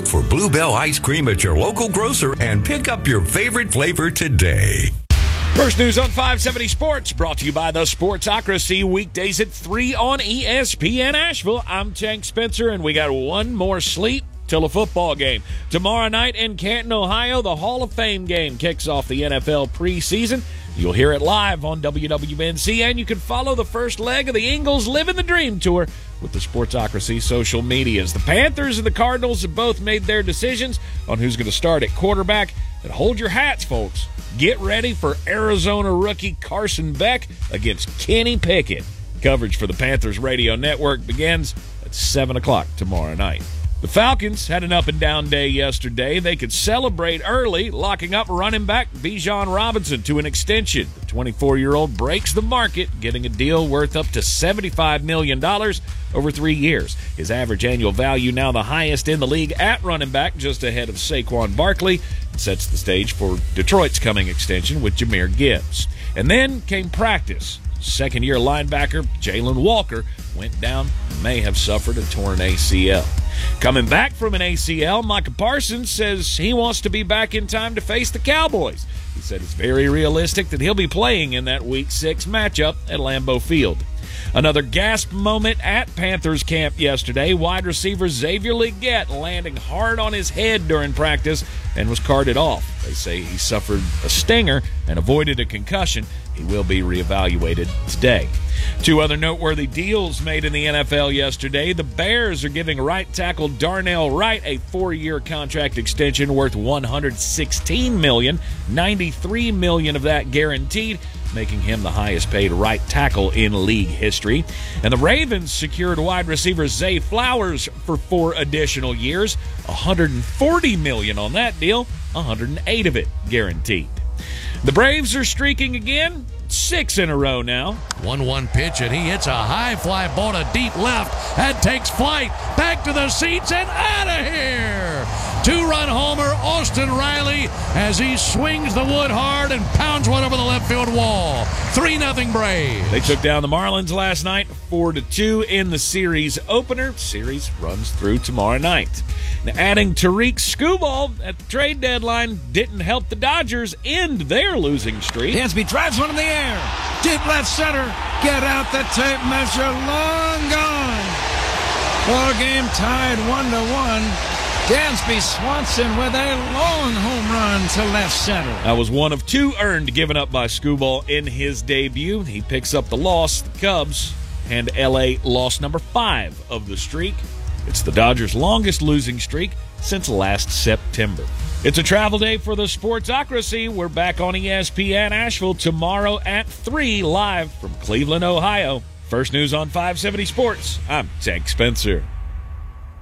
for Bluebell ice cream at your local grocer and pick up your favorite flavor today. First news on 570 Sports, brought to you by the Sportsocracy, weekdays at 3 on ESPN Asheville. I'm Tank Spencer, and we got one more sleep till a football game. Tomorrow night in Canton, Ohio, the Hall of Fame game kicks off the NFL preseason. You'll hear it live on WWNC, and you can follow the first leg of the Eagles Living the Dream Tour with the Sportsocracy social medias. The Panthers and the Cardinals have both made their decisions on who's going to start at quarterback. And hold your hats, folks. Get ready for Arizona rookie Carson Beck against Kenny Pickett. Coverage for the Panthers Radio Network begins at 7 o'clock tomorrow night. The Falcons had an up-and-down day yesterday. They could celebrate early, locking up running back Bijan Robinson to an extension. The 24-year-old breaks the market, getting a deal worth up to $75 million over 3 years. His average annual value now the highest in the league at running back, just ahead of Saquon Barkley. It sets the stage for Detroit's coming extension with Jahmyr Gibbs. And then came practice. Second-year linebacker Jalen Walker went down and may have suffered a torn ACL. Coming back from an ACL, Micah Parsons says he wants to be back in time to face the Cowboys. He said it's very realistic that he'll be playing in that Week 6 matchup at Lambeau Field. Another gasp moment at Panthers camp yesterday. Wide receiver Xavier Legette landing hard on his head during practice and was carted off. They say he suffered a stinger and avoided a concussion. He will be reevaluated today. Two other noteworthy deals made in the NFL yesterday. The Bears are giving right tackle Darnell Wright a 4-year contract extension worth $116 million, $93 million of that guaranteed, making him the highest-paid right tackle in league history. And the Ravens secured wide receiver Zay Flowers for 4 additional years, $140 million on that deal, $108 of it guaranteed. The Braves are streaking again, 6 in a row now. 1-1 pitch, and he hits a high fly ball to deep left and takes flight back to the seats and out of here. 2-run homer, Austin Riley, as he swings the wood hard and pounds one over the left field wall. 3-0 Braves. They took down the Marlins last night, 4-2 in the series opener. Series runs through tomorrow night. Now, adding Tariq Skubal at the trade deadline didn't help the Dodgers end their losing streak. Dansby drives one in the air. Deep left center. Get out the tape measure. Long gone. Ball game tied 1-1. Dansby Swanson with a long home run to left center. That was one of 2 earned given up by Skubal in his debut. He picks up the loss. The Cubs hand L.A. loss number 5 of the streak. It's the Dodgers' longest losing streak since last September. It's a travel day for the Sportsocracy. We're back on ESPN Asheville tomorrow at 3 live from Cleveland, Ohio. First news on 570 Sports. I'm Tank Spencer.